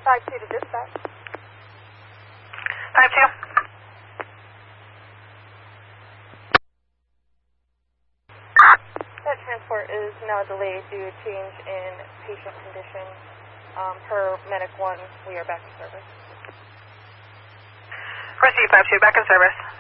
5-2 to dispatch. 5-2. That transport is now delayed due to change in patient condition. Per Medic 1, we are back in service. Receive 5-2, back in service.